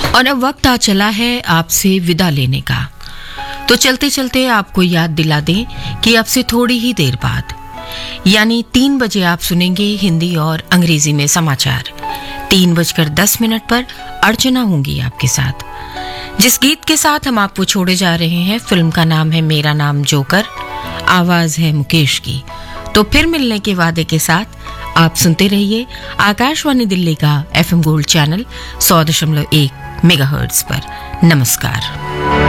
और अब वक्त आ चला है आपसे विदा लेने का। तो चलते चलते आपको याद दिला दें कि अब से थोड़ी ही देर बाद यानी 3 बजे आप सुनेंगे हिंदी और अंग्रेजी में समाचार। 3:10 पर अर्चना होंगी आपके साथ। जिस गीत के साथ हम आपको छोड़े जा रहे हैं, फिल्म का नाम है मेरा नाम जोकर, आवाज है मुकेश की। तो फिर मिलने के वादे के साथ आप सुनते रहिए आकाशवाणी दिल्ली का FM गोल्ड चैनल 100.1 मेगाहर्ट्ज पर। नमस्कार।